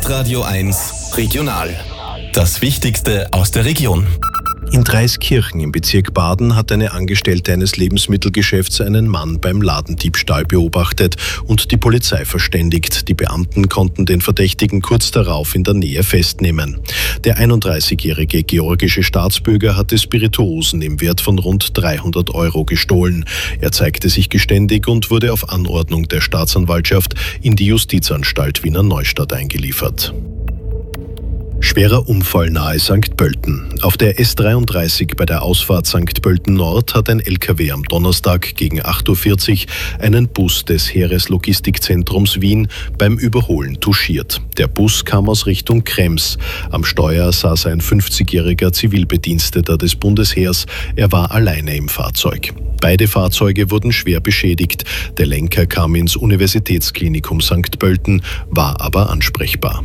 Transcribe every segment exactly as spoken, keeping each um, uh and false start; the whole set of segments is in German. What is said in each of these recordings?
Stadtradio eins Regional. Das Wichtigste aus der Region. In Dreiskirchen im Bezirk Baden hat eine Angestellte eines Lebensmittelgeschäfts einen Mann beim Ladendiebstahl beobachtet und die Polizei verständigt. Die Beamten konnten den Verdächtigen kurz darauf in der Nähe festnehmen. Der einunddreißigjährige georgische Staatsbürger hatte Spirituosen im Wert von rund dreihundert Euro gestohlen. Er zeigte sich geständig und wurde auf Anordnung der Staatsanwaltschaft in die Justizanstalt Wiener Neustadt eingeliefert. Schwerer Unfall nahe Sankt Pölten. Auf der S dreiunddreißig bei der Ausfahrt Sankt Pölten Nord hat ein L K W am Donnerstag gegen acht Uhr vierzig einen Bus des Heereslogistikzentrums Wien beim Überholen touchiert. Der Bus kam aus Richtung Krems. Am Steuer saß ein fünfzigjähriger Zivilbediensteter des Bundesheers. Er war alleine im Fahrzeug. Beide Fahrzeuge wurden schwer beschädigt. Der Lenker kam ins Universitätsklinikum Sankt Pölten, war aber ansprechbar.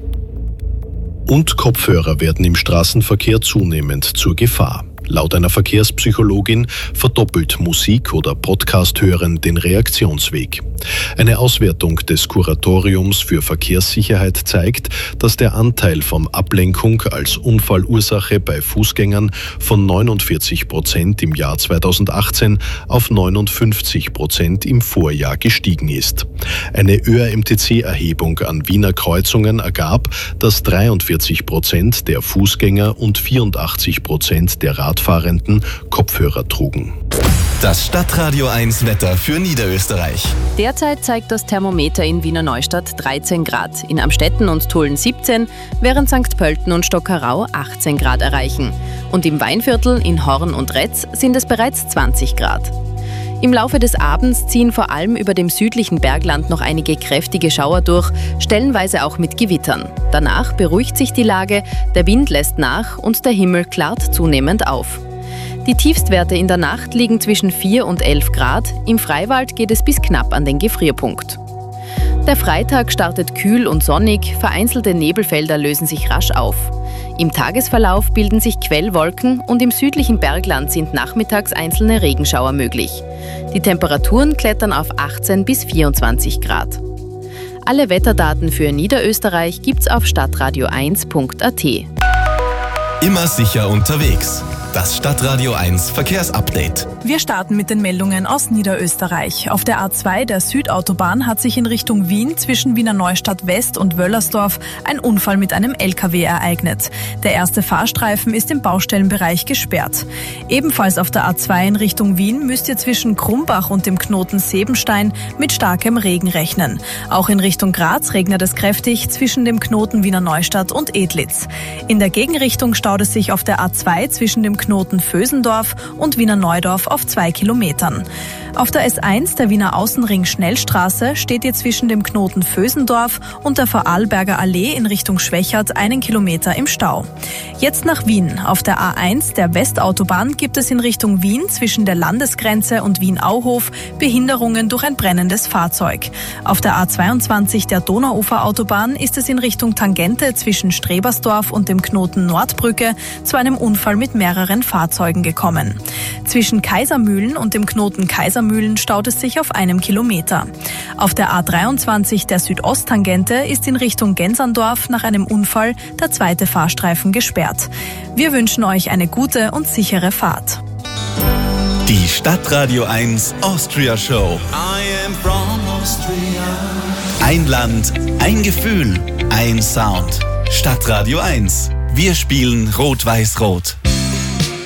Und Kopfhörer werden im Straßenverkehr zunehmend zur Gefahr. Laut einer Verkehrspsychologin verdoppelt Musik- oder Podcast-Hören den Reaktionsweg. Eine Auswertung des Kuratoriums für Verkehrssicherheit zeigt, dass der Anteil von Ablenkung als Unfallursache bei Fußgängern von neunundvierzig Prozent im Jahr zweitausendachtzehn auf neunundfünfzig Prozent im Vorjahr gestiegen ist. Eine Ö R M T C-Erhebung an Wiener Kreuzungen ergab, dass dreiundvierzig Prozent der Fußgänger und vierundachtzig Prozent der Radfahrenden Kopfhörer trugen. Das Stadtradio eins Wetter für Niederösterreich. Derzeit zeigt das Thermometer in Wiener Neustadt dreizehn Grad, in Amstetten und Tulln siebzehn, während Sankt Pölten und Stockerau achtzehn Grad erreichen. Und im Weinviertel in Horn und Retz sind es bereits zwanzig Grad. Im Laufe des Abends ziehen vor allem über dem südlichen Bergland noch einige kräftige Schauer durch, stellenweise auch mit Gewittern. Danach beruhigt sich die Lage, der Wind lässt nach und der Himmel klart zunehmend auf. Die Tiefstwerte in der Nacht liegen zwischen vier und elf Grad, im Freiwald geht es bis knapp an den Gefrierpunkt. Der Freitag startet kühl und sonnig, vereinzelte Nebelfelder lösen sich rasch auf. Im Tagesverlauf bilden sich Quellwolken und im südlichen Bergland sind nachmittags einzelne Regenschauer möglich. Die Temperaturen klettern auf achtzehn bis vierundzwanzig Grad. Alle Wetterdaten für Niederösterreich gibt's auf stadtradio eins punkt a t. Immer sicher unterwegs. Das Stadtradio eins Verkehrsupdate. Wir starten mit den Meldungen aus Niederösterreich. Auf der A zwei der Südautobahn hat sich in Richtung Wien zwischen Wiener Neustadt West und Wöllersdorf ein Unfall mit einem L K W ereignet. Der erste Fahrstreifen ist im Baustellenbereich gesperrt. Ebenfalls auf der A zwei in Richtung Wien müsst ihr zwischen Krumbach und dem Knoten Sebenstein mit starkem Regen rechnen. Auch in Richtung Graz regnet es kräftig zwischen dem Knoten Wiener Neustadt und Edlitz. In der Gegenrichtung staut es sich auf der A zwei zwischen dem Knoten Vösendorf und Wiener Neudorf auf zwei Kilometern. Auf der S eins der Wiener Außenring Schnellstraße steht ihr zwischen dem Knoten Vösendorf und der Vorarlberger Allee in Richtung Schwächert einen Kilometer im Stau. Jetzt nach Wien. Auf der A eins der Westautobahn gibt es in Richtung Wien zwischen der Landesgrenze und Wien-Auhof Behinderungen durch ein brennendes Fahrzeug. Auf der A zweiundzwanzig der Donauuferautobahn ist es in Richtung Tangente zwischen Strebersdorf und dem Knoten Nordbrücke zu einem Unfall mit mehreren Fahrzeugen gekommen. Zwischen Kaisermühlen und dem Knoten Kaisermühlen staut es sich auf einem Kilometer. Auf der A dreiundzwanzig der Südosttangente ist in Richtung Genserndorf nach einem Unfall der zweite Fahrstreifen gesperrt. Wir wünschen euch eine gute und sichere Fahrt. Die Stadtradio eins Austria Show. I am from Austria. Ein Land, ein Gefühl, ein Sound. Stadtradio eins. Wir spielen Rot-Weiß-Rot.